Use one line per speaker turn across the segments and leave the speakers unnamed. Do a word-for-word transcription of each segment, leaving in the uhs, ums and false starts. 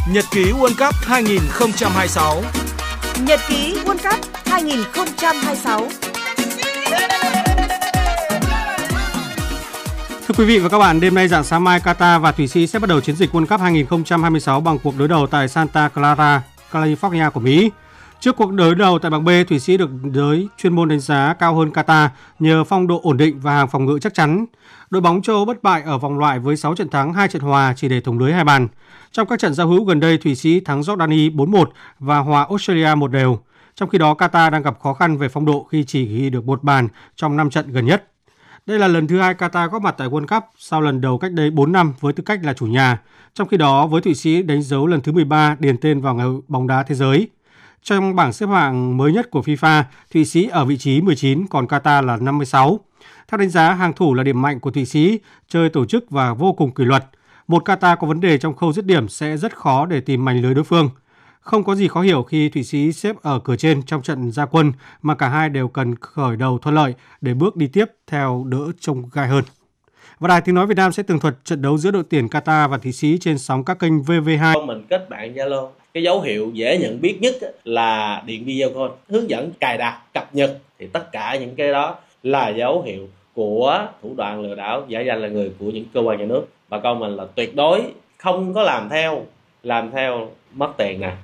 Nhật ký World Cup hai không hai sáu.
Nhật ký World Cup hai không hai sáu.
Thưa quý vị và các bạn, đêm nay rạng sáng mai Qatar và Thụy Sĩ sẽ bắt đầu chiến dịch World Cup hai không hai sáu bằng cuộc đối đầu tại Santa Clara, California của Mỹ. Trước cuộc đối đầu tại bảng B, Thụy Sĩ được giới chuyên môn đánh giá cao hơn Qatar nhờ phong độ ổn định và hàng phòng ngự chắc chắn. Đội bóng châu Âu bất bại ở vòng loại với sáu trận thắng, hai trận hòa chỉ để thủng lưới hai bàn. Trong các trận giao hữu gần đây, Thụy Sĩ thắng Jordani bốn một và hòa Australia một đều. Trong khi đó, Qatar đang gặp khó khăn về phong độ khi chỉ ghi được một bàn trong năm trận gần nhất. Đây là lần thứ hai Qatar góp mặt tại World Cup sau lần đầu cách đây bốn năm với tư cách là chủ nhà. Trong khi đó, với Thụy Sĩ đánh dấu lần thứ mười ba điền tên vào ngày bóng đá thế giới. Trong bảng xếp hạng mới nhất của FIFA, Thụy Sĩ ở vị trí mười chín, còn Qatar là năm mươi sáu. Theo đánh giá, hàng thủ là điểm mạnh của Thụy Sĩ, chơi tổ chức và vô cùng kỷ luật. Một Qatar có vấn đề trong khâu dứt điểm sẽ rất khó để tìm mảnh lưới đối phương. Không có gì khó hiểu khi Thụy Sĩ xếp ở cửa trên trong trận ra quân mà cả hai đều cần khởi đầu thuận lợi để bước đi tiếp theo đỡ trông gai hơn. Và Đài Tiếng Nói Việt Nam sẽ tường thuật trận đấu giữa đội tuyển Qatar và Thụy Sĩ trên sóng các kênh vê vê hai.
Mình kết bạn Zalo. Cái dấu hiệu dễ nhận biết nhất là điện video call, hướng dẫn cài đặt, cập nhật, thì tất cả những cái đó là dấu hiệu của thủ đoạn lừa đảo giả danh là người của những cơ quan nhà nước. Bà con mình là tuyệt đối không có làm theo, làm theo mất tiền nè.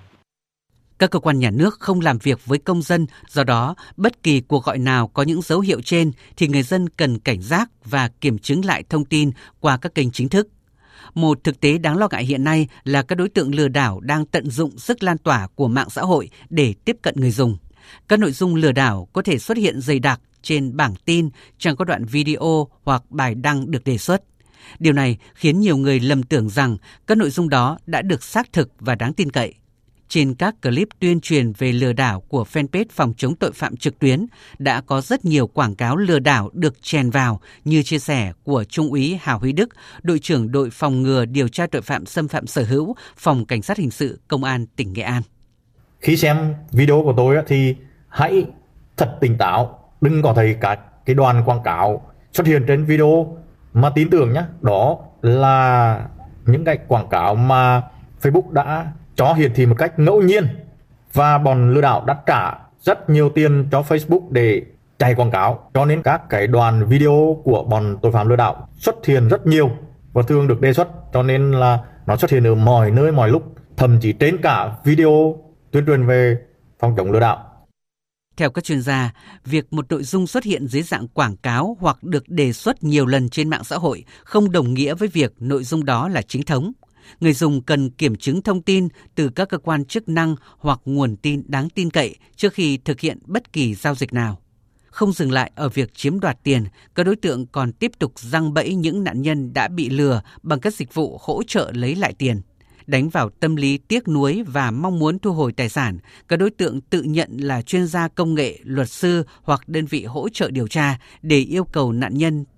Các cơ quan nhà nước không làm việc với công dân, do đó bất kỳ cuộc gọi nào có những dấu hiệu trên thì người dân cần cảnh giác và kiểm chứng lại thông tin qua các kênh chính thức. Một thực tế đáng lo ngại hiện nay là các đối tượng lừa đảo đang tận dụng sức lan tỏa của mạng xã hội để tiếp cận người dùng. Các nội dung lừa đảo có thể xuất hiện dày đặc trên bảng tin, trang có đoạn video hoặc bài đăng được đề xuất. Điều này khiến nhiều người lầm tưởng rằng các nội dung đó đã được xác thực và đáng tin cậy. Trên các clip tuyên truyền về lừa đảo của fanpage phòng chống tội phạm trực tuyến đã có rất nhiều quảng cáo lừa đảo được chèn vào như chia sẻ của Trung úy Hà Huy Đức, đội trưởng đội phòng ngừa điều tra tội phạm xâm phạm sở hữu, Phòng Cảnh sát Hình sự Công an tỉnh Nghệ An.
Khi xem video của tôi thì hãy thật tỉnh táo, đừng có thấy các cái đoạn quảng cáo xuất hiện trên video mà tin tưởng nhé, đó là những cái quảng cáo mà Facebook đã cho hiển thị một cách ngẫu nhiên và bọn lừa đảo đã trả rất nhiều tiền cho Facebook để chạy quảng cáo, cho nên các cái đoạn video của bọn tội phạm lừa đảo xuất hiện rất nhiều và thường được đề xuất, cho nên là nó xuất hiện ở mọi nơi mọi lúc, thậm chí trên cả video tuyên truyền về phòng chống lừa đảo.
Theo các chuyên gia, việc một nội dung xuất hiện dưới dạng quảng cáo hoặc được đề xuất nhiều lần trên mạng xã hội không đồng nghĩa với việc nội dung đó là chính thống. Người dùng cần kiểm chứng thông tin từ các cơ quan chức năng hoặc nguồn tin đáng tin cậy trước khi thực hiện bất kỳ giao dịch nào. Không dừng lại ở việc chiếm đoạt tiền, các đối tượng còn tiếp tục giăng bẫy những nạn nhân đã bị lừa bằng các dịch vụ hỗ trợ lấy lại tiền. Đánh vào tâm lý tiếc nuối và mong muốn thu hồi tài sản, các đối tượng tự nhận là chuyên gia công nghệ, luật sư hoặc đơn vị hỗ trợ điều tra để yêu cầu nạn nhân